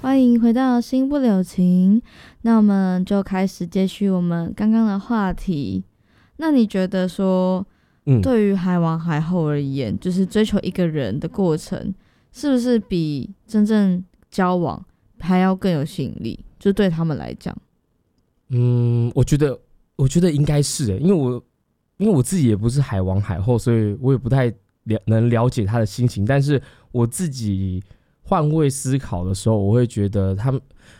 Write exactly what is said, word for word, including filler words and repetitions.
欢迎回到心不留情，那我们就开始接续我们刚刚的话题。那你觉得说，嗯、对于海王海后而言，就是追求一个人的过程，是不是比真正交往还要更有吸引力？就对他们来讲， 嗯，我觉得，我觉得应该是诶，因为我因为我自己也不是海王海后，所以我也不太了能了解他的心情，但是我自己换位思考的时候，我会觉得他们